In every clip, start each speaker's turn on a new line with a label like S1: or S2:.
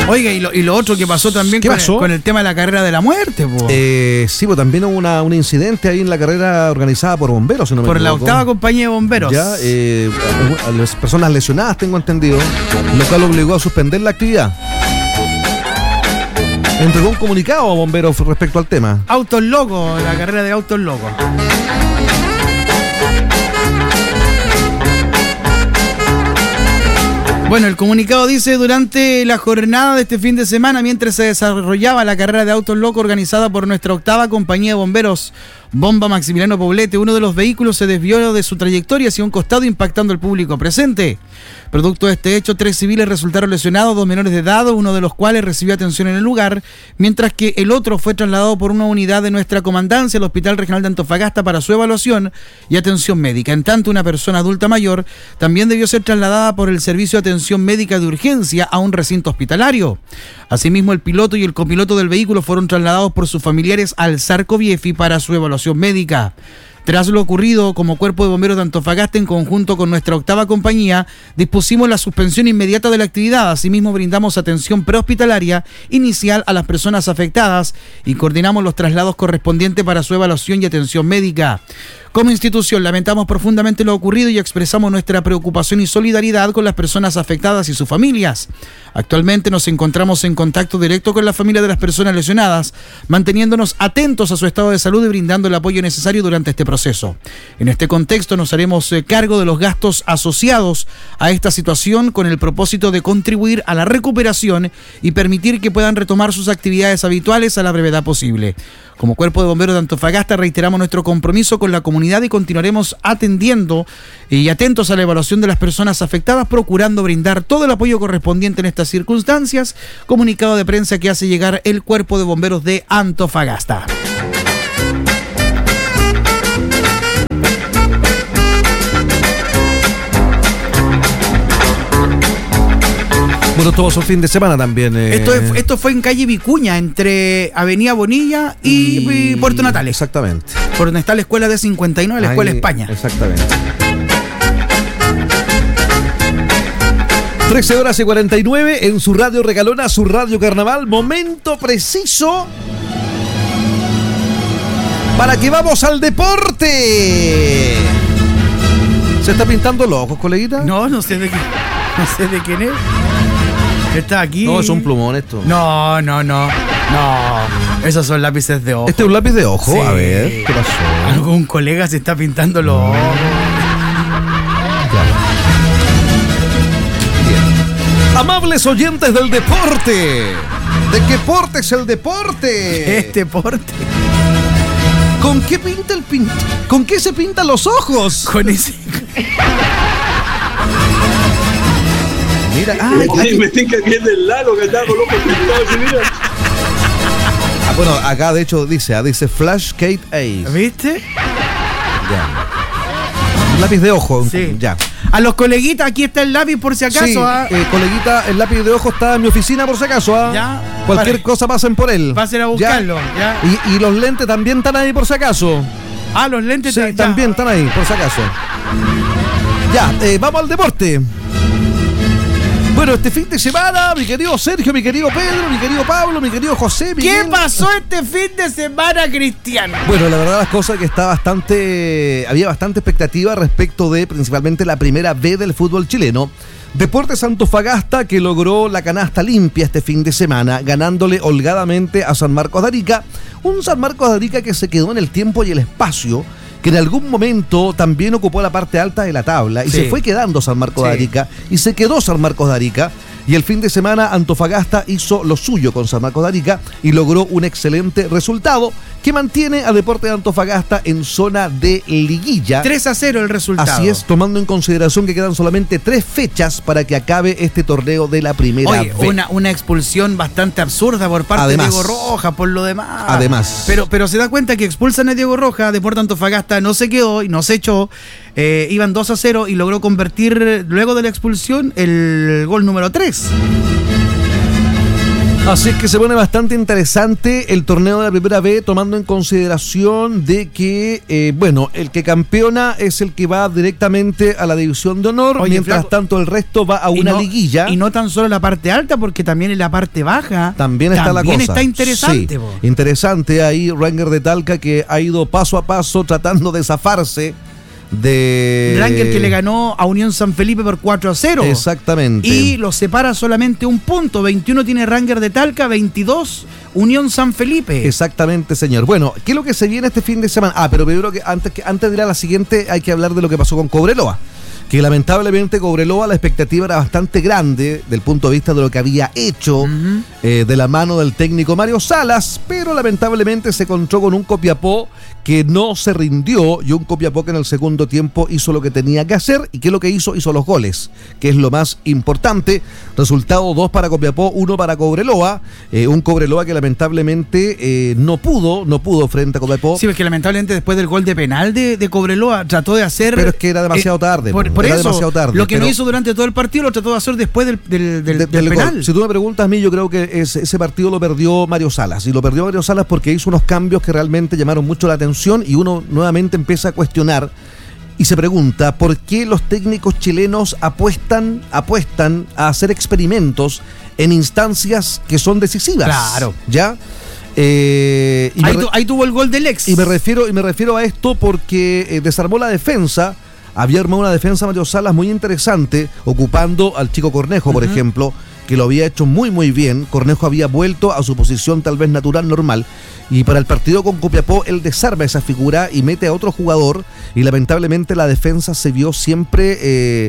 S1: Oiga, y lo otro que pasó también con el tema de la carrera de la muerte, po.
S2: Sí, pues también hubo un incidente ahí en la carrera organizada por bomberos, si no me equivoco.
S1: Por la 8ª compañía de bomberos.
S2: Ya, las personas lesionadas, tengo entendido, lo cual obligó a suspender la actividad. Entregó un comunicado a bomberos respecto al tema.
S1: Autos locos, la carrera de autos locos. Bueno, el comunicado dice: durante la jornada de este fin de semana, mientras se desarrollaba la carrera de autos locos organizada por nuestra 8ª compañía de bomberos, Bomba Maximiliano Poblete, uno de los vehículos se desvió de su trayectoria hacia un costado, impactando al público presente. Producto de este hecho, 3 civiles resultaron lesionados, 2 menores de edad, uno de los cuales recibió atención en el lugar, mientras que el otro fue trasladado por una unidad de nuestra comandancia al Hospital Regional de Antofagasta para su evaluación y atención médica. En tanto, una persona adulta mayor también debió ser trasladada por el Servicio de Atención Médica de Urgencia a un recinto hospitalario. Asimismo, el piloto y el copiloto del vehículo fueron trasladados por sus familiares al Sarco Biefi para su evaluación médica. Tras lo ocurrido, como Cuerpo de Bomberos de Antofagasta, en conjunto con nuestra 8ª compañía, dispusimos la suspensión inmediata de la actividad. Asimismo, brindamos atención prehospitalaria inicial a las personas afectadas y coordinamos los traslados correspondientes para su evaluación y atención médica. Como institución, lamentamos profundamente lo ocurrido y expresamos nuestra preocupación y solidaridad con las personas afectadas y sus familias. Actualmente nos encontramos en contacto directo con la familia de las personas lesionadas, manteniéndonos atentos a su estado de salud y brindando el apoyo necesario durante este proceso. En este contexto nos haremos cargo de los gastos asociados a esta situación con el propósito de contribuir a la recuperación y permitir que puedan retomar sus actividades habituales a la brevedad posible. Como Cuerpo de Bomberos de Antofagasta reiteramos nuestro compromiso con la comunidad y continuaremos atendiendo y atentos a la evaluación de las personas afectadas, procurando brindar todo el apoyo correspondiente en estas circunstancias. Comunicado de prensa que hace llegar el Cuerpo de Bomberos de Antofagasta.
S2: Bueno, todo su fin de semana también.
S1: Esto fue en calle Vicuña, entre Avenida Bonilla y Puerto Natales.
S2: Exactamente.
S1: Por donde está la escuela de 59, la Escuela España.
S2: Exactamente. 13:49 en su radio regalona, su radio carnaval. Momento preciso para que vamos al deporte. ¿Se está pintando los ojos, coleguita?
S1: No sé de quién es. Está aquí.
S2: No, es un plumón esto.
S1: No. Esos son lápices de ojo.
S2: ¿Este es un lápiz de ojo?
S1: Sí.
S2: A ver, ¿qué pasó?
S1: Algún colega se está pintando los ojos.
S2: Claro. Bien. Amables oyentes del deporte. ¿De qué porte es el deporte?
S1: Este deporte.
S2: ¿Con qué pinta ¿Con qué se pintan los ojos?
S1: Con ese.
S2: Mira,
S3: me tinca bien del Lalo que está con los ojos pintados, mira.
S2: Bueno, acá de hecho dice Flash Kate Ace.
S1: ¿Viste?
S2: Ya. Un lápiz de ojo.
S1: Sí.
S2: Ya.
S1: A los coleguitas, aquí está el lápiz por si acaso.
S2: Sí, coleguita, el lápiz de ojo está en mi oficina por si acaso.
S1: Ya.
S2: Cualquier cosa pasen por él.
S1: Pasen a buscarlo. Ya.
S2: Y los lentes también están ahí por si acaso.
S1: Los lentes
S2: sí, también están ahí por si acaso. Ya, vamos al deporte. Bueno, este fin de semana, mi querido Sergio, mi querido Pedro, mi querido Pablo, mi querido José, Miguel.
S1: ¿Qué pasó este fin de semana, Cristiano?
S2: Bueno, la verdad las cosas que había bastante expectativa respecto de principalmente la primera B del fútbol chileno. Deportes Antofagasta, que logró la canasta limpia este fin de semana, ganándole holgadamente a San Marcos de Arica. Un San Marcos de Arica que se quedó en el tiempo y el espacio, que en algún momento también ocupó la parte alta de la tabla y se fue quedando San Marcos de Arica y se quedó San Marcos de Arica. Y el fin de semana Antofagasta hizo lo suyo con San Marcos de Arica y logró un excelente resultado que mantiene a Deportes de Antofagasta en zona de liguilla.
S1: 3-0 el resultado.
S2: Así es, tomando en consideración que quedan solamente 3 fechas para que acabe este torneo de la primera B.
S1: Una expulsión bastante absurda por parte de Diego Rojas, por lo demás.
S2: Además.
S1: Pero se da cuenta que expulsan a Diego Rojas, Deportes Antofagasta no se quedó y no se echó. Iban 2-0 y logró convertir luego de la expulsión el gol número 3.
S2: Así es que se pone bastante interesante el torneo de la Primera B, tomando en consideración de que, el que campeona es el que va directamente a la división de honor. Oye, mientras flaco, tanto el resto va a una liguilla.
S1: Y no tan solo la parte alta, porque también en la parte baja
S2: también está la cosa.
S1: Está interesante.
S2: Sí, interesante ahí Ranger de Talca, que ha ido paso a paso tratando de zafarse de
S1: Ranger, que le ganó a Unión San Felipe por 4-0.
S2: Exactamente.
S1: Y los separa solamente un punto. 21 tiene Ranger de Talca, 22 Unión San Felipe.
S2: Exactamente, señor. Bueno, ¿qué es lo que se viene este fin de semana? Pero primero que antes de ir a la siguiente hay que hablar de lo que pasó con Cobreloa. Que lamentablemente Cobreloa, la expectativa era bastante grande del punto de vista de lo que había hecho de la mano del técnico Mario Salas, pero lamentablemente se encontró con un Copiapó que no se rindió, y un Copiapó que en el segundo tiempo hizo lo que tenía que hacer. ¿Y qué es lo que hizo? Hizo los goles, que es lo más importante. Resultado: 2 para Copiapó, 1 para Cobreloa. Un Cobreloa que lamentablemente no pudo frente a Copiapó.
S1: Sí, porque lamentablemente después del gol de penal de Cobreloa trató de hacer...
S2: Pero es que era demasiado tarde.
S1: Por
S2: era
S1: eso,
S2: demasiado tarde,
S1: lo que no hizo durante todo el partido lo trató de hacer después del penal.
S2: Gol. Si tú me preguntas a mí, yo creo que ese partido lo perdió Mario Salas. Y lo perdió Mario Salas porque hizo unos cambios que realmente llamaron mucho la atención, y uno nuevamente empieza a cuestionar y se pregunta por qué los técnicos chilenos apuestan a hacer experimentos en instancias que son decisivas.
S1: Claro.
S2: ¿Ya?
S1: Ahí tuvo el gol del ex.
S2: Y me refiero a esto porque desarmó la defensa. Había armado una defensa Mario Salas muy interesante, ocupando al chico Cornejo, por ejemplo, que lo había hecho muy muy bien. Cornejo había vuelto a su posición tal vez natural, normal, y para el partido con Copiapó él desarma esa figura y mete a otro jugador, y lamentablemente la defensa se vio siempre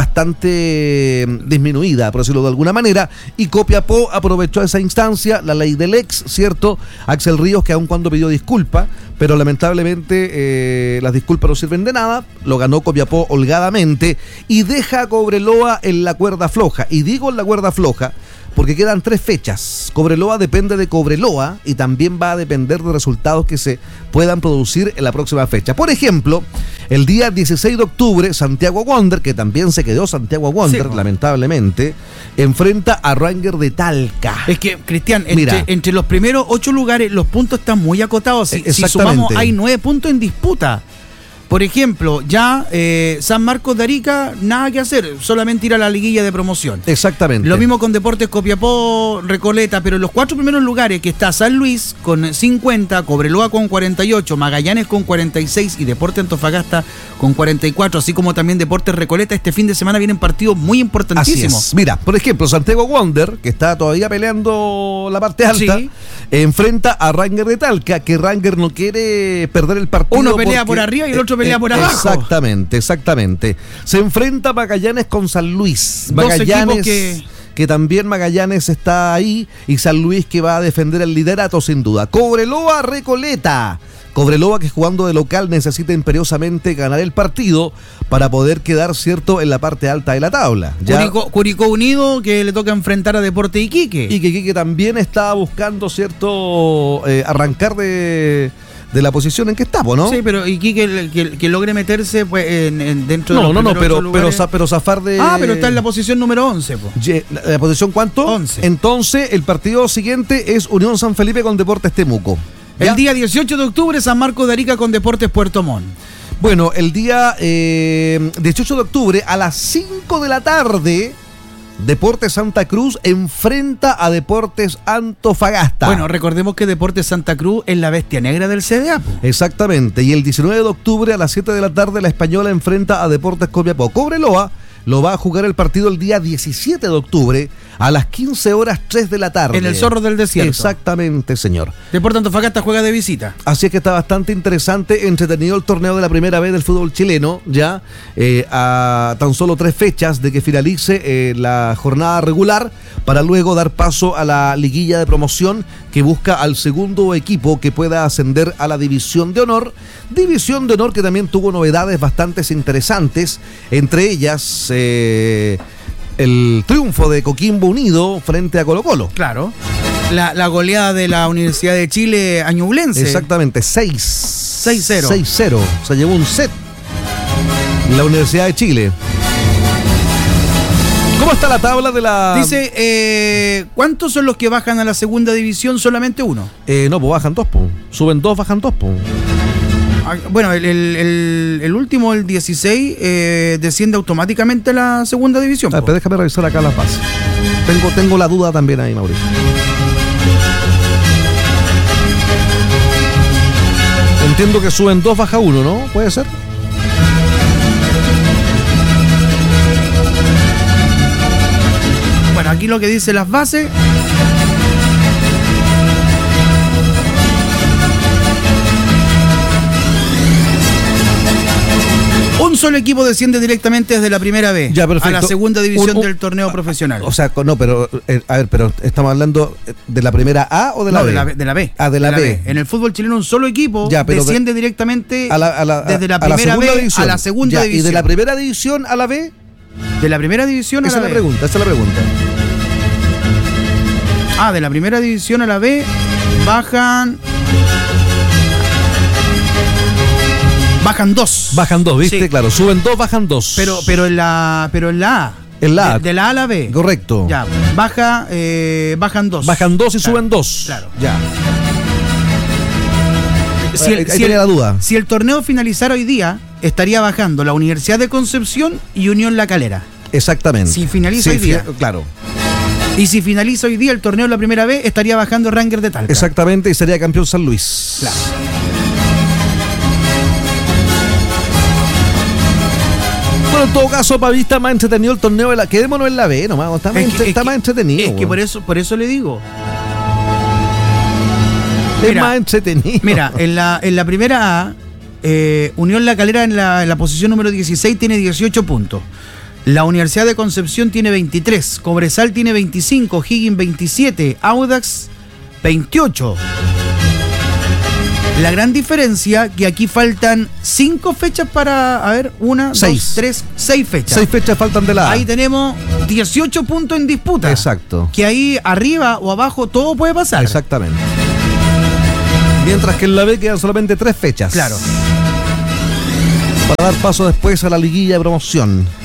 S2: bastante disminuida, por decirlo de alguna manera, y Copiapó aprovechó esa instancia, la ley del ex, ¿cierto? Axel Ríos, que aun cuando pidió disculpa, pero lamentablemente las disculpas no sirven de nada, lo ganó Copiapó holgadamente y deja a Cobreloa en la cuerda floja. Y digo en la cuerda floja porque quedan 3 fechas. Cobreloa depende de Cobreloa y también va a depender de resultados que se puedan producir en la próxima fecha. Por ejemplo, el día 16 de octubre, Santiago Wander, que también se quedó Santiago Wander, sí, lamentablemente, enfrenta a Ranger de Talca.
S1: Es que, Cristian, entre los primeros 8 lugares los puntos están muy acotados. Si sumamos, hay 9 puntos en disputa. Por ejemplo, ya San Marcos de Arica, nada que hacer, solamente ir a la liguilla de promoción.
S2: Exactamente.
S1: Lo mismo con Deportes Copiapó, Recoleta, pero en los 4 primeros lugares, que está San Luis con 50, Cobreloa con 48, Magallanes con 46 y Deportes Antofagasta con 44, así como también Deportes Recoleta. Este fin de semana vienen partidos muy importantísimos.
S2: Así es. Mira, por ejemplo, Santiago Wander, que está todavía peleando la parte alta, sí, enfrenta a Ranger de Talca, que Ranger no quiere perder el partido.
S1: Uno pelea por arriba y el otro pelea por abajo.
S2: Exactamente. Se enfrenta Magallanes con San Luis. Magallanes que también Magallanes está ahí, y San Luis que va a defender el liderato sin duda. Cobreloa, Recoleta. Cobreloa, que jugando de local necesita imperiosamente ganar el partido para poder quedar, cierto, en la parte alta de la tabla.
S1: Curicó Unido, que le toca enfrentar a Deportes Iquique.
S2: Y que Iquique también está buscando, cierto, arrancar de la posición en que está, ¿no?
S1: Sí, pero Iquique que logre meterse pues, dentro de los
S2: pero zafar de...
S1: pero está en la posición número 11.
S2: ¿La posición cuánto?
S1: 11.
S2: Entonces, el partido siguiente es Unión San Felipe con Deportes Temuco.
S1: ¿Ya? El día 18 de octubre, San Marcos de Arica con Deportes Puerto Montt.
S2: Bueno, el día 18 de octubre a las 5 de la tarde... Deportes Santa Cruz enfrenta a Deportes Antofagasta.
S1: Bueno, recordemos que Deportes Santa Cruz es la bestia negra del CDA.
S2: Exactamente, y el 19 de octubre a las 7 de la tarde la Española enfrenta a Deportes Copiapó. Cobreloa lo va a jugar el partido el día 17 de octubre a las 15:03 de la tarde.
S1: En el Zorro del Desierto.
S2: Exactamente, señor.
S1: Deportes Antofagasta juega de visita.
S2: Así es que está bastante interesante, entretenido el torneo de la Primera B del fútbol chileno, ya a tan solo 3 fechas de que finalice la jornada regular, para luego dar paso a la liguilla de promoción que busca al segundo equipo que pueda ascender a la División de Honor. División de Honor que también tuvo novedades bastante interesantes, entre ellas el triunfo de Coquimbo Unido frente a Colo-Colo.
S1: Claro. La goleada de la Universidad de Chile a Ñublense.
S2: Exactamente, 6-0. 6-0. Se llevó un set la Universidad de Chile. ¿Cómo está la tabla de la...?
S1: Dice, ¿cuántos son los que bajan a la segunda división? Solamente uno.
S2: No, pues bajan 2, pues. Suben 2, bajan 2, pues.
S1: Bueno, el último, el 16, desciende automáticamente a la segunda división.
S2: Pero déjame revisar acá las bases. Tengo la duda también ahí, Mauricio. Entiendo que suben 2, baja 1, ¿no? ¿Puede ser?
S1: Bueno, aquí lo que dice las bases. Un solo equipo desciende directamente desde la primera B a la segunda división del torneo profesional.
S2: O sea, no, pero a ver, pero estamos hablando de la primera A o de la B.
S1: De la B.
S2: Ah, de la B.
S1: En el fútbol chileno un solo equipo desciende directamente desde la primera B a la segunda división.
S2: ¿Y de la primera división a la B?
S1: De la primera división a la B.
S2: Esa es la pregunta.
S1: De la primera división a la B bajan 2.
S2: Bajan 2, ¿viste? Sí. Claro, suben 2, bajan 2.
S1: Pero en la A.
S2: En la A.
S1: De la A a la B.
S2: Correcto.
S1: Ya, bajan 2.
S2: Bajan 2 y suben 2.
S1: Claro.
S2: Ya. Ahí tenía la duda.
S1: Si el torneo finalizara hoy día, estaría bajando la Universidad de Concepción y Unión La Calera.
S2: Exactamente.
S1: Si finaliza hoy día.
S2: Claro.
S1: Y si finaliza hoy día el torneo en la primera B, estaría bajando Rangers de Talca.
S2: Exactamente, y sería campeón San Luis.
S1: Claro.
S2: Bueno, en todo caso, para mí está más entretenido el torneo de la... Quedémonos en la B nomás, está más entretenido.
S1: Es que por eso le digo.
S2: Es más entretenido.
S1: Mira, en la primera A, Unión La Calera en la posición número 16 tiene 18 puntos. La Universidad de Concepción tiene 23, Cobresal tiene 25, Higgins 27, Audax 28. La gran diferencia que aquí faltan 5 fechas para, 6 fechas.
S2: 6 fechas faltan de la A.
S1: Ahí tenemos 18 puntos en disputa.
S2: Exacto.
S1: Que ahí arriba o abajo todo puede pasar.
S2: Exactamente. Mientras que en la B quedan solamente 3 fechas.
S1: Claro.
S2: Para dar paso después a la liguilla de promoción.